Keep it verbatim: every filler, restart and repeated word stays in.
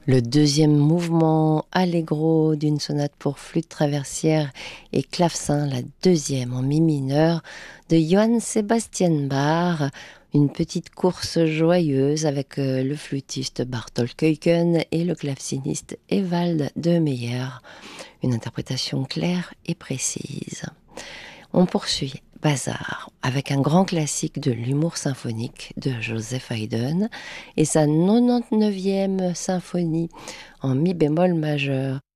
Le deuxième mouvement allegro d'une sonate pour flûte traversière et clavecin, la deuxième en mi mineur, de Johann Sebastian Bach, une petite course joyeuse avec euh, le flûtiste Barthold Keuken et le claveciniste Ewald de Meyer. Une interprétation claire et précise. On poursuit Bazar avec un grand classique de l'humour symphonique de Joseph Haydn et sa quatre-vingt-neuvième symphonie en mi bémol majeur.